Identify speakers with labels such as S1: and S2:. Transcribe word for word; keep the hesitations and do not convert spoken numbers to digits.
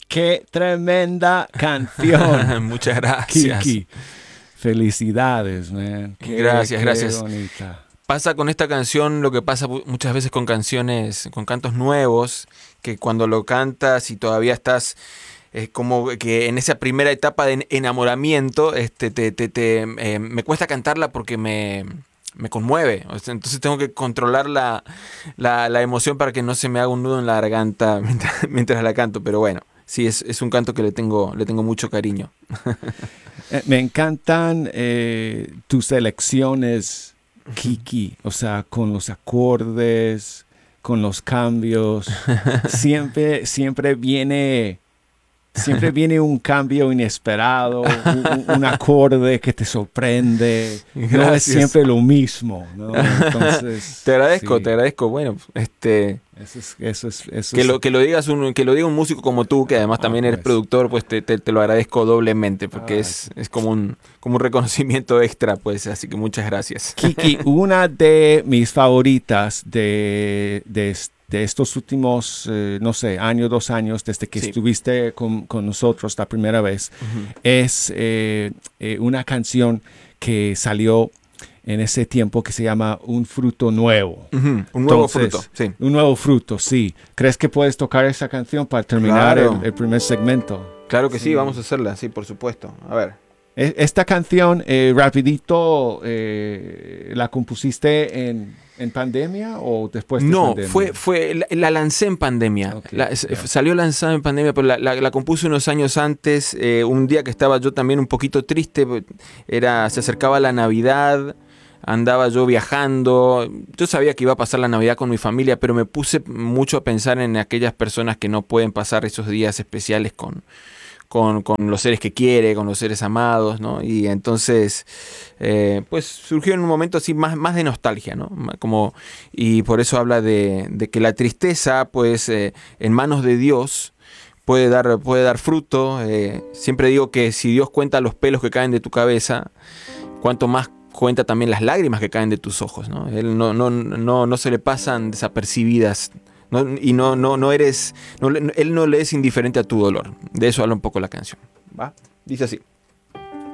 S1: Qué tremenda canción.
S2: Muchas gracias.
S1: Kiki. Felicidades, man. Qué,
S2: gracias,
S1: qué
S2: gracias.
S1: bonita.
S2: Pasa con esta canción lo que pasa muchas veces con canciones, con cantos nuevos, que cuando lo cantas y todavía estás eh, como que en esa primera etapa de enamoramiento, este, te, te, te, eh, me cuesta cantarla porque me, me conmueve. O sea, entonces tengo que controlar la, la, la emoción para que no se me haga un nudo en la garganta mientras, mientras la canto. Pero bueno, sí, es, es un canto que le tengo, le tengo mucho cariño.
S1: eh, me encantan eh, tus elecciones, Kiki, o sea, con los acordes, con los cambios, siempre, siempre viene, siempre viene un cambio inesperado, un, un acorde que te sorprende.
S2: Gracias.
S1: No es siempre lo mismo, ¿no? Entonces,
S2: te agradezco,
S1: sí.
S2: te agradezco. Bueno, este.
S1: Eso es, eso es, eso
S2: que
S1: es...
S2: lo que lo digas un que lo diga un músico como tú, que además
S1: Ah,
S2: también eres
S1: pues.
S2: productor, pues te, te, te lo agradezco doblemente, porque
S1: Ah,
S2: es, es como un como un reconocimiento extra, pues, así que muchas gracias.
S1: Kiki, una de mis favoritas de, de, de estos últimos, eh, no sé, año, dos años, desde que
S2: Sí.
S1: estuviste con, con nosotros la primera vez,
S2: Uh-huh.
S1: es eh, eh, una canción que salió en ese tiempo que se llama Un Fruto Nuevo.
S2: Uh-huh. Un nuevo
S1: Entonces,
S2: fruto, sí.
S1: Un nuevo fruto, sí. ¿Crees que puedes tocar esa canción para terminar
S2: Claro.
S1: el, el primer segmento?
S2: Claro que sí.
S1: Sí.
S2: Vamos a hacerla, sí, por supuesto. A ver.
S1: E- Esta canción, eh, rapidito, eh, ¿la compusiste en, en pandemia o después de
S2: No,
S1: pandemia?
S2: fue, fue la, la lancé en pandemia.
S1: Ok,
S2: La- s-
S1: ya.
S2: Salió lanzada en pandemia, pero la, la, la compuse unos años antes. Eh, un día que estaba yo también un poquito triste, era, se acercaba la Navidad, andaba yo viajando. Yo sabía que iba a pasar la Navidad con mi familia, pero me puse mucho a pensar en aquellas personas que no pueden pasar esos días especiales con, con, con los seres que quiere, con los seres amados, ¿no? Y entonces, eh, pues surgió en un momento así más, más de nostalgia, ¿no? Como, y por eso habla de, de que la tristeza, pues, eh, en manos de Dios puede dar, puede dar fruto. Eh, siempre digo que si Dios cuenta los pelos que caen de tu cabeza, cuanto más cuenta también las lágrimas que caen de tus ojos, ¿no? Él no, no, no, no se le pasan desapercibidas. No, y no, no, no eres, no, él no le es indiferente a tu dolor. De eso habla un poco la canción. ¿Va? Dice así.